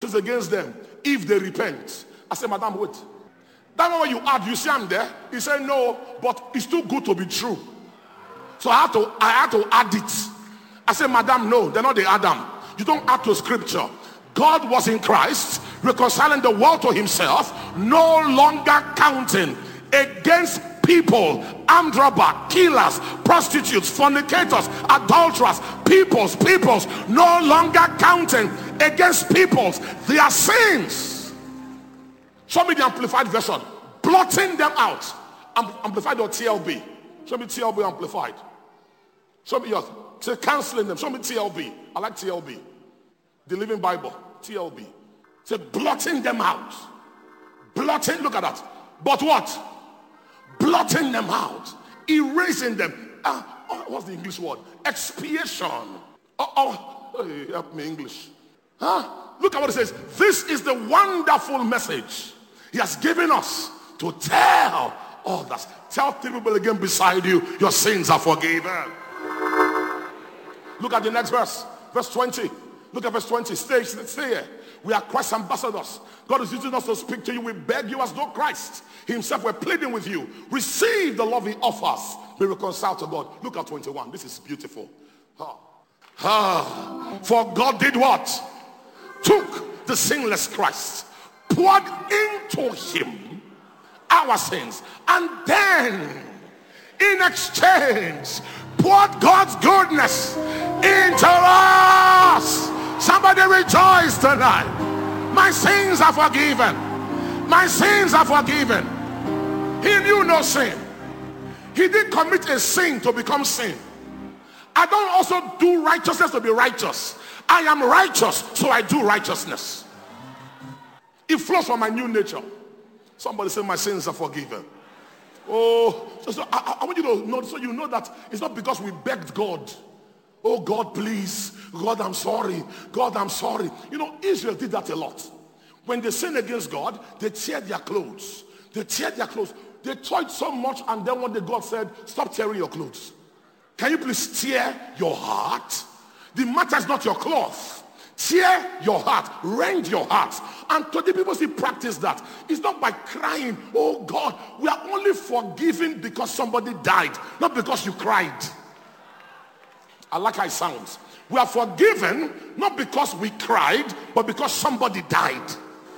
says against them, if they repent. I said, madam, wait. That one you add, you see I'm there? He said, no, but it's too good to be true. So I had to add it. I said, madam, no, they're not the Adam. You don't add to scripture. God was in Christ, reconciling the world to himself, no longer counting against people, armed robber, killers, prostitutes, fornicators, adulterers, peoples, no longer counting against peoples their sins. Show me the amplified version. Blotting them out. Amplified or TLB? Show me TLB amplified. Show me yours. Say canceling them. Show me TLB. I like TLB. The Living Bible. TLB. Say blotting them out. Blotting, look at that. But what? Blotting them out. Erasing them. What's the English word? Expiation. Hey, help me English. Look at what it says. This is the wonderful message he has given us to tell others. Tell three people again beside you, your sins are forgiven. Look at the next verse. Verse 20. Look at verse 20. Stay here. We are Christ's ambassadors. God is using us to speak to you. We beg you as though Christ himself were pleading with you. Receive the love he offers. Be reconciled to God. Look at 21. This is beautiful. For God did what? Took the sinless Christ, poured into him our sins, and then in exchange poured God's goodness into us. Somebody rejoice tonight. My sins are forgiven. My sins are forgiven. He knew no sin. He didn't commit a sin to become sin. I don't also do righteousness to be righteous. I am righteous, so I do righteousness. It flows from my new nature. Somebody say my sins are forgiven. Oh, so I want you to know, so you know that it's not because we begged God. Oh God, please. God, I'm sorry. God, I'm sorry. You know, Israel did that a lot. When they sinned against God, they tear their clothes. They tear their clothes. They tore it so much, and then one day God said, stop tearing your clothes. Can you please tear your heart? The matter is not your cloth. Tear your heart. Rend your heart. And today people still practice that. It's not by crying, oh God, we are only forgiven because somebody died, not because you cried. I like how it sounds. We are forgiven not because we cried, but because somebody died.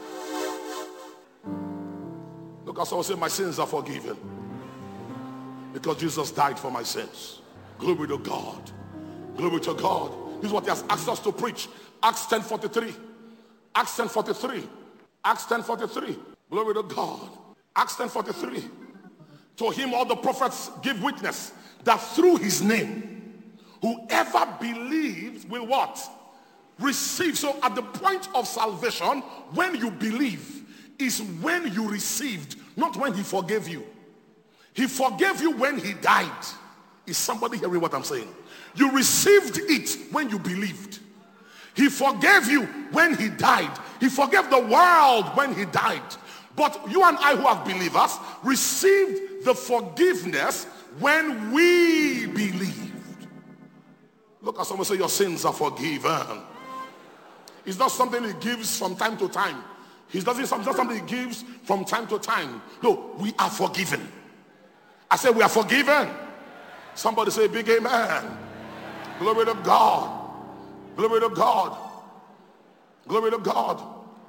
Look at someone say, my sins are forgiven because Jesus died for my sins. Glory to God. Glory to God. This is what he has asked us to preach. Acts 10:43. Acts 10:43. Acts 10:43. Glory to God. Acts 10:43. To him all the prophets give witness that through his name, whoever believes will what? Receive. So at the point of salvation, when you believe, is when you received, not when he forgave you. He forgave you when he died. Is somebody hearing what I'm saying? You received it when you believed. He forgave you when he died. He forgave the world when he died. But you and I who are believers received the forgiveness when we believed. Look at someone say, your sins are forgiven. It's not something he gives from time to time. It's not something he gives from time to time. No, we are forgiven. I said we are forgiven. Somebody say big amen. Glory to God. Glory to God. Glory to God.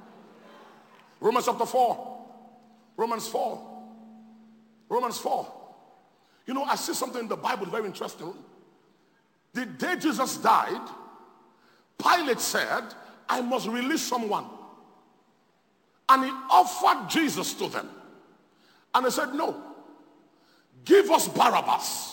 Romans chapter 4. Romans 4. Romans 4. You know, I see something in the Bible very interesting. The day Jesus died, Pilate said, I must release someone. And he offered Jesus to them. And they said, no. Give us Barabbas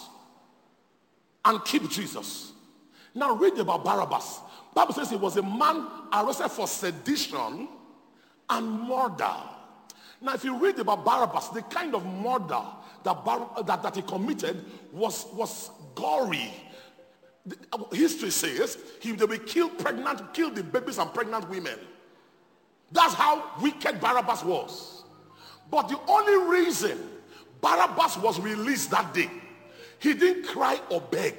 and keep Jesus. Now read about Barabbas. Bible says he was a man arrested for sedition and murder. Now if you read about Barabbas, the kind of murder that he committed was gory. History says they will kill the babies and pregnant women. That's how wicked Barabbas was. But the only reason Barabbas was released that day, he didn't cry or beg.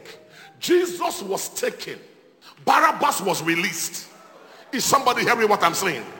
Jesus was taken. Barabbas was released. Is somebody hearing what I'm saying?